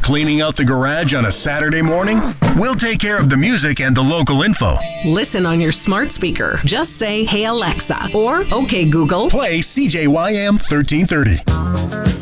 Cleaning out the garage on a Saturday morning? We'll take care of the music and the local info. Listen on your smart speaker. Just say, "Hey Alexa," or "Okay Google, Play CJYM 1330.